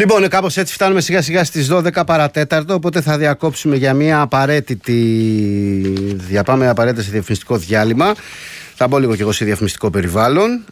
Λοιπόν, κάπως έτσι φτάνουμε σιγά σιγά στις 12 παρατέταρτο, οπότε θα διακόψουμε για μια πάμε απαραίτητα σε διαφημιστικό διάλειμμα. Θα μπω λίγο κι εγώ σε διαφημιστικό περιβάλλον.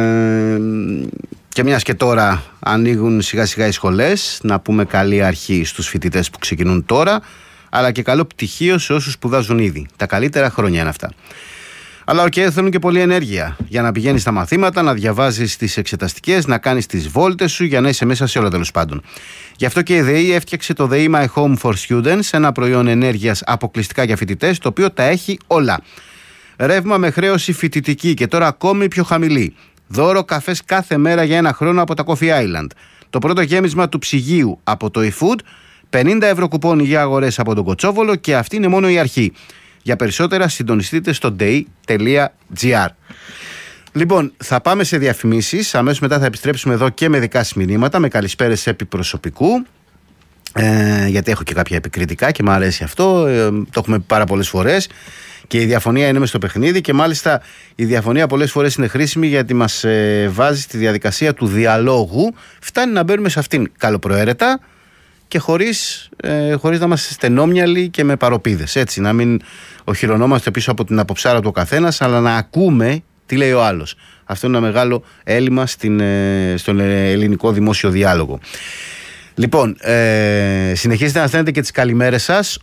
Και μιας και τώρα ανοίγουν σιγά σιγά οι σχολές, να πούμε καλή αρχή στους φοιτητές που ξεκινούν τώρα, αλλά και καλό πτυχίο σε όσους σπουδάζουν ήδη. Τα καλύτερα χρόνια είναι αυτά. Αλλά θέλουν και πολλή ενέργεια για να πηγαίνεις στα μαθήματα, να διαβάζεις τις εξεταστικές, να κάνεις τις βόλτες σου, για να είσαι μέσα σε όλα τέλος πάντων. Γι' αυτό και η ΔΕΗ έφτιαξε το ΔΕΗ My Home for Students, ένα προϊόν ενέργειας αποκλειστικά για φοιτητές, το οποίο τα έχει όλα. Ρεύμα με χρέωση φοιτητική και τώρα ακόμη πιο χαμηλή. Δώρο καφές κάθε μέρα για 1 χρόνο από τα Coffee Island. Το πρώτο γέμισμα του ψυγείου από το eFood, 50€ κουπόνι για αγορές από τον Κοτσόβολο, και αυτή είναι μόνο η αρχή. Για περισσότερα συντονιστείτε στο day.gr. Λοιπόν, θα πάμε σε διαφημίσεις. Αμέσως μετά θα επιστρέψουμε εδώ και με δικά σας μηνύματα, με καλησπέρες επί προσωπικού. Γιατί έχω και κάποια επικριτικά και μου αρέσει αυτό. Το έχουμε πει πάρα πολλές φορές. Και η διαφωνία είναι μες στο παιχνίδι, και μάλιστα η διαφωνία πολλές φορές είναι χρήσιμη, γιατί μας βάζει στη διαδικασία του διαλόγου. Φτάνει να μπαίνουμε σε αυτήν καλοπροαίρετα και χωρίς να είμαστε στενόμυαλοι και με παροπίδες. Έτσι, να μην οχυρωνόμαστε πίσω από την αποψάρα του ο καθένας, αλλά να ακούμε τι λέει ο άλλος. Αυτό είναι ένα μεγάλο έλλειμμα στον ελληνικό δημόσιο διάλογο. Λοιπόν, συνεχίζετε να στέλνετε και τις καλημέρες σας.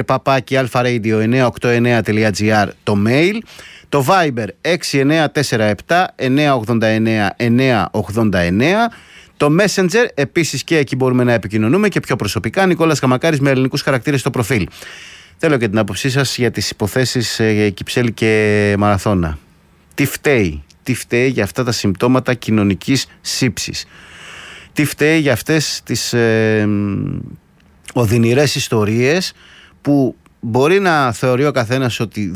oner@alfaradio989.gr το mail. Το Viber 6947 989 989. Το Messenger, επίσης και εκεί μπορούμε να επικοινωνούμε και πιο προσωπικά. Νικόλας Καμακάρης με ελληνικούς χαρακτήρες στο προφίλ. Θέλω και την άποψή σας για τις υποθέσεις Κυψέλη και Μαραθώνα. Τι φταίει για αυτά τα συμπτώματα κοινωνικής σύψης? Τι φταίει για αυτές τις οδυνηρές ιστορίες που μπορεί να θεωρεί ο καθένας ότι